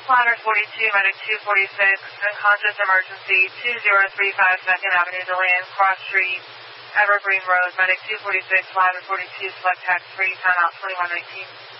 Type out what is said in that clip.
Ladder 42, Medic 246, unconscious emergency, 2035 2nd Avenue, DeLand, Cross Street, Evergreen Road, Medic 246, Ladder 42, select tax free, timeout 2119.